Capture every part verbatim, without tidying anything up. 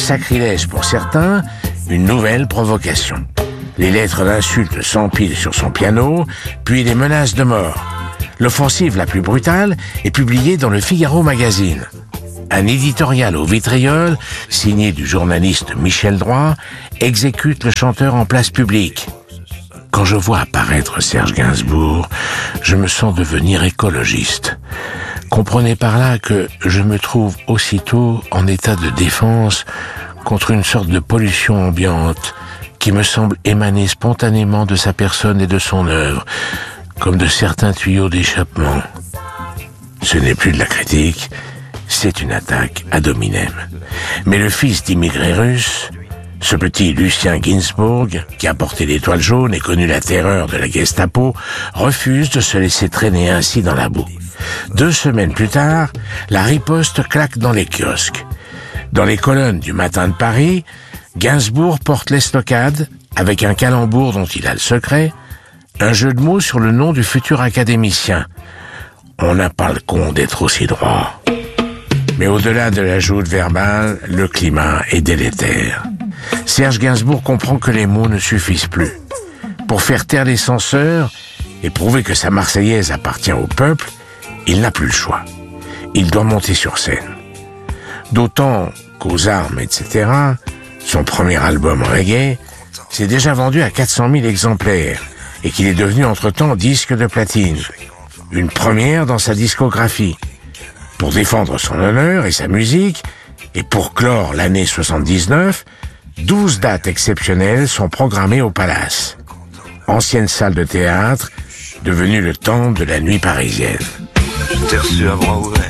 sacrilège pour certains, une nouvelle provocation. Les lettres d'insultes s'empilent sur son piano, puis les menaces de mort. L'offensive la plus brutale est publiée dans le Figaro Magazine. Un éditorial au vitriol, signé du journaliste Michel Droit, exécute le chanteur en place publique. Quand je vois apparaître Serge Gainsbourg, je me sens devenir écologiste. Comprenez par là que je me trouve aussitôt en état de défense contre une sorte de pollution ambiante qui me semble émaner spontanément de sa personne et de son œuvre, comme de certains tuyaux d'échappement. Ce n'est plus de la critique, c'est une attaque ad hominem. Mais le fils d'immigrés russes, ce petit Lucien Gainsbourg, qui a porté l'étoile jaune et connu la terreur de la Gestapo, refuse de se laisser traîner ainsi dans la boue. Deux semaines plus tard, la riposte claque dans les kiosques. Dans les colonnes du Matin de Paris, Gainsbourg porte l'estocade, avec un calembour dont il a le secret, un jeu de mots sur le nom du futur académicien. On n'a pas le con d'être aussi droit. Mais au-delà de la joute verbale, le climat est délétère. Serge Gainsbourg comprend que les mots ne suffisent plus. Pour faire taire les censeurs et prouver que sa Marseillaise appartient au peuple, il n'a plus le choix. Il doit monter sur scène. D'autant qu'aux armes, et cetera, son premier album reggae s'est déjà vendu à quatre cent mille exemplaires et qu'il est devenu entre-temps disque de platine. Une première dans sa discographie. Pour défendre son honneur et sa musique, et pour clore l'année soixante-dix-neuf, douze dates exceptionnelles sont programmées au Palace. Ancienne salle de théâtre, devenue le temple de la nuit parisienne. Je t'ai reçu à bras ouverts.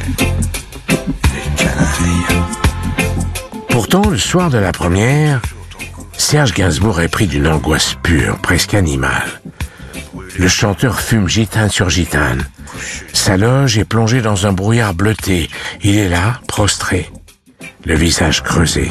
Les canailles. Pourtant, le soir de la première, Serge Gainsbourg est pris d'une angoisse pure, presque animale. Le chanteur fume gitane sur gitane. Sa loge est plongée dans un brouillard bleuté. Il est là, prostré, le visage creusé.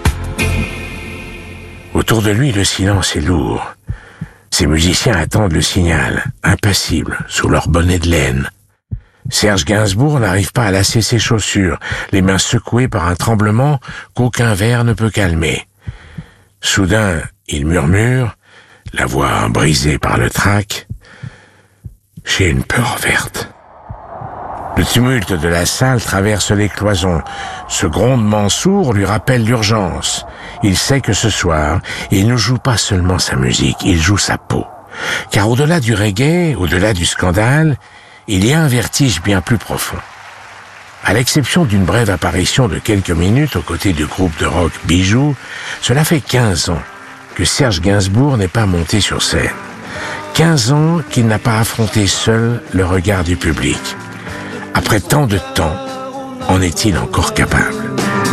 Autour de lui, le silence est lourd. Ses musiciens attendent le signal, impassibles, sous leur bonnet de laine. Serge Gainsbourg n'arrive pas à lasser ses chaussures, les mains secouées par un tremblement qu'aucun verre ne peut calmer. Soudain, il murmure, la voix brisée par le trac. « J'ai une peur verte. » Le tumulte de la salle traverse les cloisons. Ce grondement sourd lui rappelle l'urgence. Il sait que ce soir, il ne joue pas seulement sa musique, il joue sa peau. Car au-delà du reggae, au-delà du scandale, il y a un vertige bien plus profond. À l'exception d'une brève apparition de quelques minutes aux côtés du groupe de rock Bijoux, cela fait quinze ans que Serge Gainsbourg n'est pas monté sur scène. quinze ans qu'il n'a pas affronté seul le regard du public. Après tant de temps, en est-il encore capable ?